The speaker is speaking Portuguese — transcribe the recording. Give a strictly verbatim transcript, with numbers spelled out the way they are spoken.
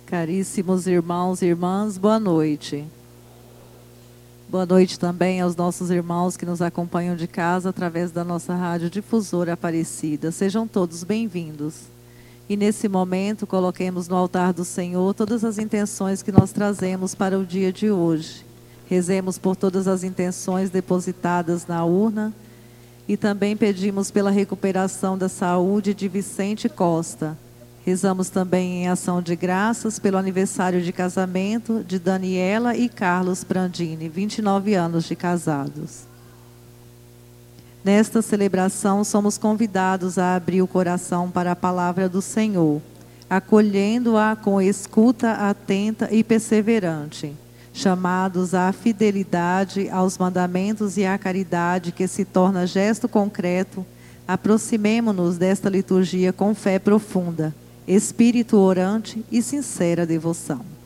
Caríssimos irmãos e irmãs, boa noite. Boa noite também aos nossos irmãos que nos acompanham de casa através da nossa rádio difusora Aparecida. Sejam todos bem-vindos. E nesse momento, coloquemos no altar do Senhor todas as intenções que nós trazemos para o dia de hoje. Rezemos por todas as intenções depositadas na urna e também pedimos pela recuperação da saúde de Vicente Costa. Rezamos também em ação de graças pelo aniversário de casamento de Daniela e Carlos Prandini, vinte e nove anos de casados. Nesta celebração, somos convidados a abrir o coração para a palavra do Senhor, acolhendo-a com escuta atenta e perseverante, chamados à fidelidade aos mandamentos e à caridade que se torna gesto concreto. Aproximemo-nos desta liturgia com fé profunda, espírito orante e sincera devoção.